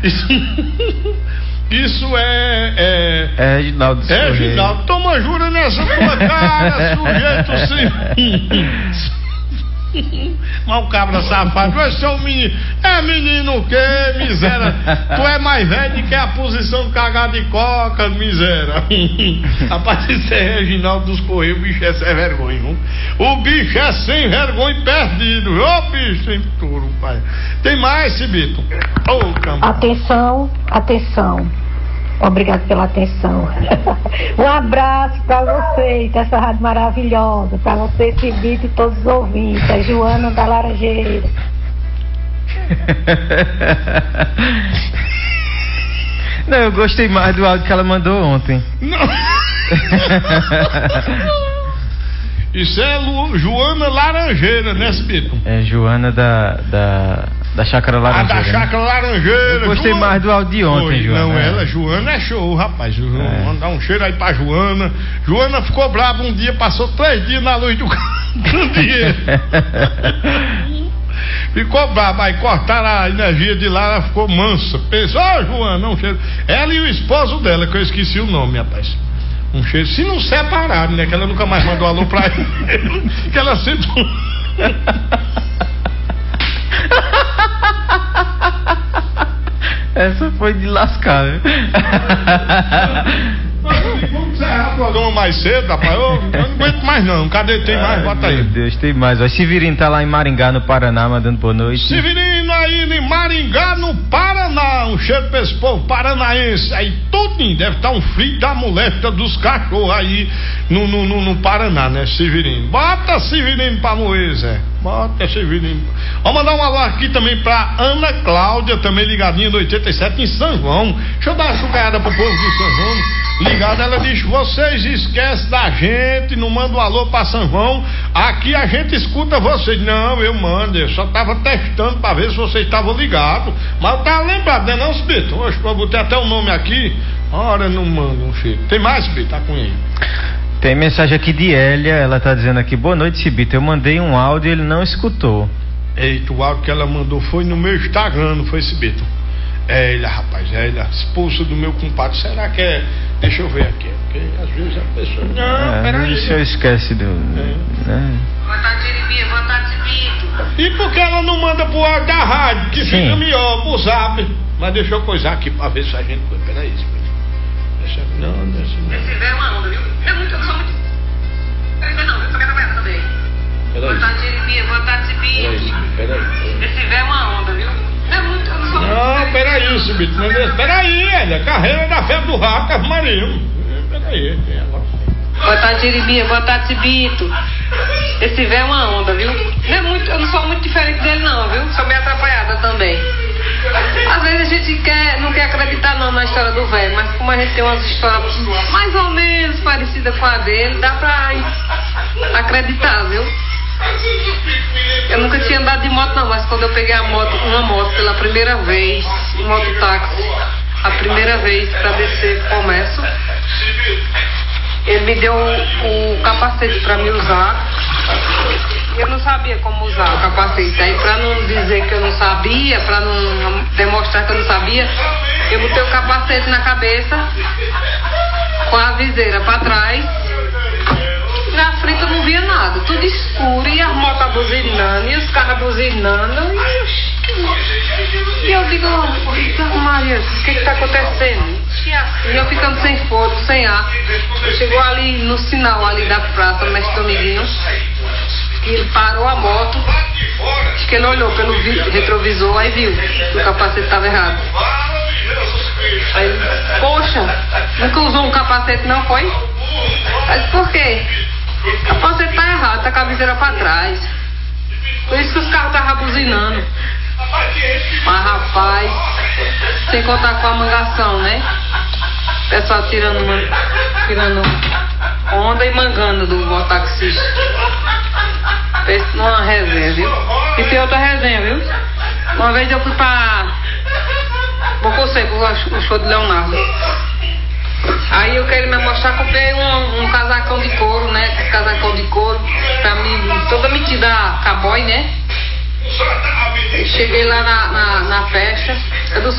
Isso é Reginaldo. Reginaldo, toma jura nessa tua cara, sujeito sim. Mas o cabra safado, vai ser um menino. É menino o quê, miséria? Tu é mais velho que a posição de cagar de coca, miséria. Rapaz, isso é Reginaldo dos Correios, o bicho é sem vergonha, viu? O bicho é sem vergonha e perdido. Ô bicho sem futuro, pai. Tem mais, Cibito? Atenção. Obrigado pela atenção. Um abraço para vocês, essa rádio maravilhosa, para você, Cibito, e todos os ouvintes. A Joana da Laranjeira. Não, eu gostei mais do áudio que ela mandou ontem. Não. Isso é Joana Laranjeira, né, Cibito? É Joana da Chácara Laranjeira. Da Chácara Laranjeira. Eu gostei mais do áudio de ontem, Joana. Joana é show, rapaz. Mandar um cheiro aí pra Joana. Joana ficou brava um dia, passou 3 dias na luz do dia. Ficou brava, aí cortaram a energia de lá, ela ficou mansa. Pensou, Joana, um cheiro. Ela e o esposo dela, que eu esqueci o nome, rapaz. Um cheiro, se não separaram, né? Que ela nunca mais mandou alô pra ele. Que ela sempre. Essa foi de lascar, né? Vamos encerrar o programa mais cedo, rapaz. Eu não aguento mais não. Cadê? Tem mais? Bota aí. Meu Deus, tem mais. O Severino tá lá em Maringá, no Paraná, mandando boa noite. Severino aí em Maringá, no Paraná. Um cheiro pra esse povo paranaense. Aí tudinho. Deve estar um frio da molesta dos cachorros aí no Paraná, né, Severino? Bota Severino pra moer, Zé. Bota Severino. Vou mandar um alô aqui também pra Ana Cláudia, também ligadinha do 87 em São João. Deixa eu dar uma chugada pro povo de São João. Ligado, ela diz: vocês esquecem da gente, não manda um alô pra São João. Aqui a gente escuta vocês. Não, eu mando, eu só tava testando pra ver se vocês estavam ligados. Mas eu tava lembrado, né, não, Cibito? Hoje eu botei até o nome aqui. Ora, não manda um cheiro. Tem mais, Cibito? Tá com ele. Tem mensagem aqui de Hélia, ela tá dizendo aqui: boa noite, Cibito. Eu mandei um áudio e ele não escutou. Eita, o áudio que ela mandou foi no meu Instagram, não foi, Cibito? Hélia, rapaz, Hélia, expulso do meu compadre. Será que é? Deixa eu ver aqui, porque às vezes a pessoa. Não, peraí. Deixa eu esquece do. Né? Boa tarde, Jeremias, boa tarde, Cibito. E por que ela não manda pro áudio da rádio, que fica melhor, pro zap? Mas deixa eu coisar aqui pra ver se a gente. Peraí, Cibito. Não. Esse velho é uma onda, viu? É muito, eu sou muito. Não, eu só quero trabalhar também. Boa tarde, Jeremias, boa tarde, Cibito. Peraí. Esse velho é uma onda, viu? É muito, eu não sou muito. Não, peraí, Cibito. Peraí, Hélia. Carreira da febre do rato, Marinho. Peraí, tem agora. Boa tarde, Jeremias, boa tarde, Cibito. Esse velho é uma onda, viu? Não é muito, eu não sou muito diferente dele, não, viu? Sou meio atrapalhada também. Às vezes a gente não quer acreditar não na história do velho, mas como a gente tem umas histórias mais ou menos parecidas com a dele, dá pra acreditar, viu? Eu nunca tinha andado de moto não, mas quando eu peguei uma moto pela primeira vez, um mototáxi, a primeira vez pra descer pro comércio, ele me deu o capacete pra me usar. Eu não sabia como usar o capacete. Aí pra não dizer que eu não sabia, pra não demonstrar que eu não sabia, eu botei o capacete na cabeça com a viseira pra trás. Na frente eu não via nada, tudo escuro, e as motos buzinando, e os carros buzinando. E eu digo: Maria, o que tá acontecendo? E eu ficando sem fogo, sem ar. Chegou ali no sinal ali da praça, Mestre Dominguinho, que ele parou a moto. Acho que ele olhou pelo retrovisor, aí viu que o capacete estava errado. Aí ele: poxa, nunca usou um capacete não, foi? Aí por quê? O capacete tá errado, tá com a viseira pra trás. Por isso que os carros estavam buzinando. Mas rapaz, sem contar com a mangação, né? O pessoal tirando onda e mangando do mototaxista. Fez uma resenha, viu? E tem outra resenha, viu? Uma vez eu fui pra Boca Seca, o show de Leonardo. Aí eu quero me mostrar, comprei um casacão de couro, né? Esse casacão de couro, pra mim, toda metida cowboy, né? Cheguei lá na festa,